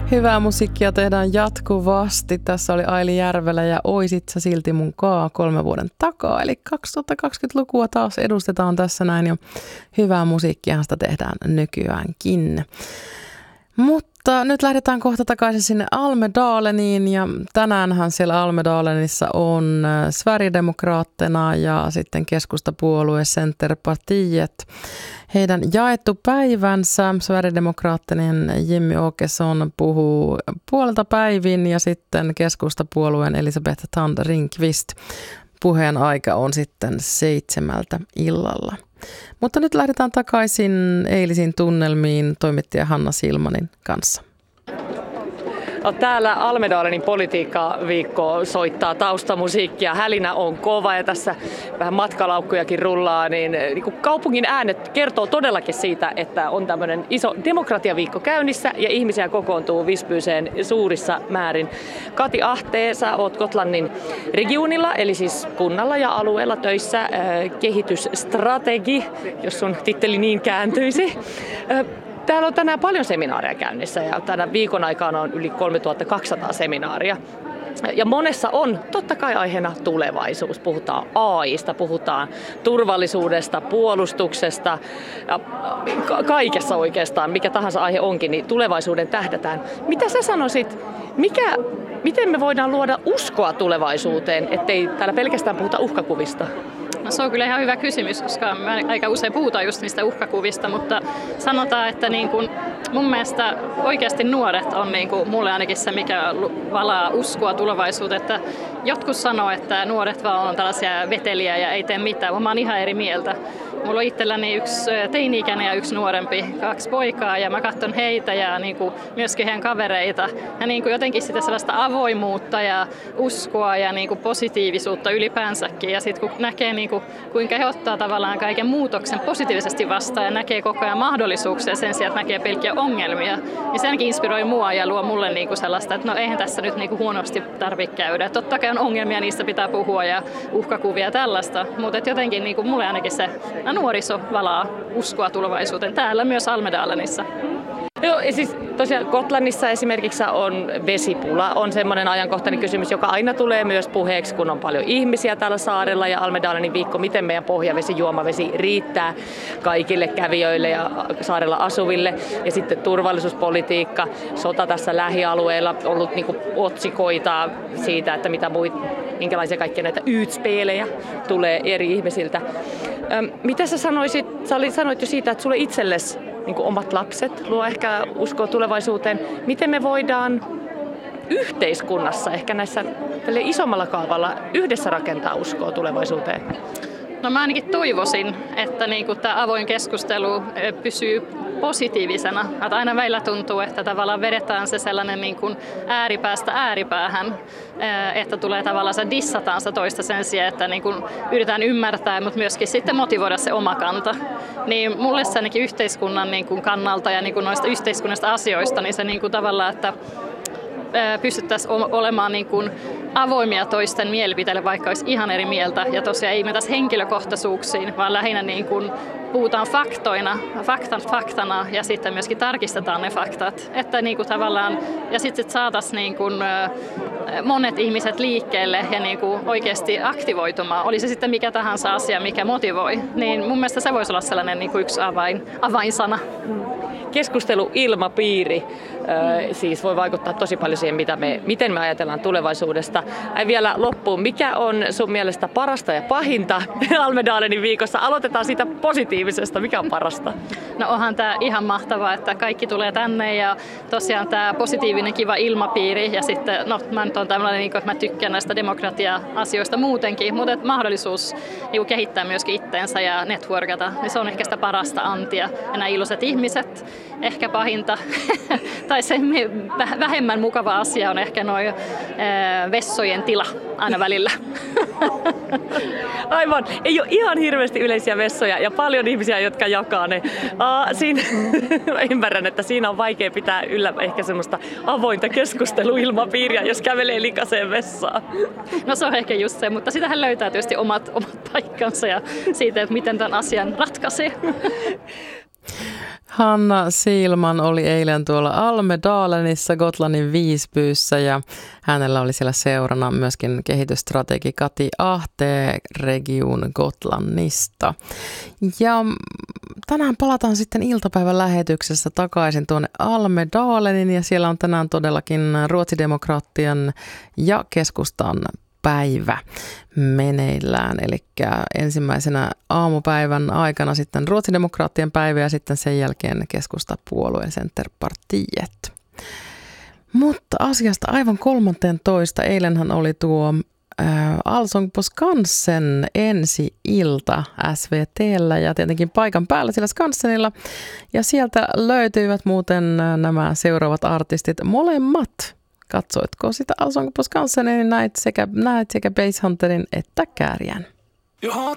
Hyvää musiikkia tehdään jatkuvasti. Tässä oli Aili Järvelä ja Oisit sä silti mun kaa 3 vuoden takaa. Eli 2020-lukua taas edustetaan tässä näin ja hyvää musiikkia sitä tehdään nykyäänkin. Mutta nyt lähdetään kohta takaisin sinne Almedaleniin ja tänäänhän siellä Almedalenissa on Sverigedemokraterna ja sitten keskustapuolue Centerpartiet. Heidän jaettu päivänsä, Sverigedemokraattinen Jimmy Åkesson puhuu 5:30 ja sitten keskustapuolueen Elisabeth Thand Ringqvist. Puheen aika on sitten 7 illalla. Mutta nyt lähdetään takaisin eilisiin tunnelmiin toimittaja Hanna Silmanin kanssa. Täällä Almedalenin politiikkaviikko soittaa taustamusiikkia. Hälinä on kova ja tässä vähän matkalaukkujakin rullaa. Niin kaupungin äänet kertoo todellakin siitä, että on tämmöinen iso demokratiaviikko käynnissä ja ihmisiä kokoontuu Visbyyseen suurissa määrin. Kati Ahtee, sä oot Gotlannin regionilla, eli siis kunnalla ja alueella töissä kehitysstrategi, jos sun titteli niin kääntyisi. Täällä on tänään paljon seminaareja käynnissä ja tänä viikon aikana on yli 3200 seminaaria. Ja monessa on totta kai aiheena tulevaisuus. Puhutaan AI:sta, puhutaan turvallisuudesta, puolustuksesta ja kaikessa oikeastaan, mikä tahansa aihe onkin, niin tulevaisuuden tähdätään. Mitä sä sanoisit, miten me voidaan luoda uskoa tulevaisuuteen, ettei täällä pelkästään puhuta uhkakuvista? No, se on kyllä ihan hyvä kysymys, koska me aika usein puhutaan just niistä uhkakuvista, mutta sanotaan, että niin kuin mun mielestä oikeasti nuoret on niin kuin mulle ainakin se, mikä valaa uskoa tulevaisuuteen. Että jotkut sanoo, että nuoret vaan on tällaisia veteliä ja ei tee mitään, mä oon ihan eri mieltä. Mulla on itselläni yksi teini-ikäinen ja yksi nuorempi, 2 poikaa ja mä katson heitä ja niin kuin myöskin heidän kavereita. Ja niin kuin jotenkin sitä sellaista avoimuutta ja uskoa ja niin kuin positiivisuutta ylipäänsäkin. Ja sitten kun näkee niin kuin, kuinka he ottaa tavallaan kaiken muutoksen positiivisesti vastaan ja näkee koko ajan mahdollisuuksia sen sijaan, että näkee pelkkiä ongelmia, niin se ainakin inspiroi mua ja luo mulle niin kuin sellaista, että no eihän tässä nyt niin kuin huonosti tarvitse käydä. Totta kai on ongelmia, niistä pitää puhua ja uhkakuvia ja tällaista, mutta jotenkin niin kuin mulle ainakin se nuoriso valaa uskoa tulevaisuuteen täällä myös Almedalenissa. Joo, siis tosiaan Gotlannissa esimerkiksi on vesipula, on semmoinen ajankohtainen kysymys, joka aina tulee myös puheeksi, kun on paljon ihmisiä täällä saarella ja Almedalenin viikko, miten meidän pohjavesi, juomavesi riittää kaikille kävijöille ja saarella asuville. Ja sitten turvallisuuspolitiikka, sota tässä lähialueella, ollut niin kuin otsikoita siitä, että minkälaisia kaikkia näitä ytspelejä tulee eri ihmisiltä. Mitä sä sanoisit, sanoit jo siitä, että sulle itsellesi niin kuin omat lapset luo ehkä uskoa tulevaisuuteen. Miten me voidaan yhteiskunnassa, ehkä näissä isommalla kaavalla, yhdessä rakentaa uskoa tulevaisuuteen? No mä ainakin toivoisin, että niin tämä avoin keskustelu pysyy positiivisena. Että aina välillä tuntuu, että tavallaan vedetään se sellainen niin kuin ääripäästä ääripäähän, että tulee tavallaan se dissataan se toista sen sijaan, että niin kuin yritetään ymmärtää, mutta myöskin sitten motivoida se oma kanta. Niin mulle se ainakin yhteiskunnan niin kuin kannalta ja niin kuin noista yhteiskunnasta asioista, niin se niin kuin tavallaan, että pystyttäisiin olemaan niin kuin avoimia toisten mielipiteille, vaikka olisi ihan eri mieltä. Ja tosiaan ei mentäisi henkilökohtaisuuksiin, vaan lähinnä niin kuin puhutaan faktoina, faktana ja sitten myöskin tarkistetaan ne faktat. Että niin kuin tavallaan, ja sitten saataisiin niin kuin monet ihmiset liikkeelle ja niin kuin oikeasti aktivoitumaan. Oli se sitten mikä tahansa asia, mikä motivoi. Niin mun mielestä se voisi olla sellainen niin kuin yksi avainsana. Keskusteluilmapiiri siis voi vaikuttaa tosi paljon siihen, miten me ajatellaan tulevaisuudesta. Vielä loppuun, mikä on sun mielestä parasta ja pahinta Almedalenin viikossa? Aloitetaan siitä positiivisesta. Mikä on parasta? No onhan tämä ihan mahtavaa, että kaikki tulee tänne ja tosiaan tämä positiivinen kiva ilmapiiri ja sitten, no mä nyt on tämmöinen, että mä tykkään näistä demokratia-asioista muutenkin, mutta mahdollisuus kehittää myöskin itteensä ja networkata, niin se on ehkä sitä parasta antia. Ja nämä iloiset ihmiset, ehkä pahinta, tai se vähemmän mukava asia on ehkä noin vessojen tila aina välillä. Aivan, ei ole ihan hirveästi yleisiä vessoja ja paljon ihmisiä, jotka jakaa ne. Siinä, ymmärrän, että siinä on vaikea pitää yllä ehkä semmoista avointa keskusteluilmapiiriä, jos kävelee likaiseen vessaan. No se on ehkä just se, mutta sitähän löytää tietysti omat paikkansa ja siitä, että miten tämän asian ratkaisee. Hanna Siilman oli eilen tuolla Almedaalenissa Gotlannin Visbyssä ja hänellä oli siellä seurana myöskin kehitysstrategi Kati Ahte Region Gotlannista. Ja tänään palataan sitten iltapäivän lähetyksessä takaisin tuonne Almedalenin ja siellä on tänään todellakin Ruotsidemokraattien ja keskustan päivä meneillään, eli ensimmäisenä aamupäivän aikana sitten Ruotsidemokraattien päivä ja sitten sen jälkeen keskustapuolueen Centerpartiet. Mutta asiasta aivan 13. Eilenhän oli tuo Allsång på Skansen ensi-ilta SVT:llä ja tietenkin paikan päällä siellä Skansenilla. Ja sieltä löytyivät muuten nämä seuraavat artistit molemmat. Katsoitko sitä Allsång på Skansen, niin näet sekä Basshunterin että Kääriän. Jag har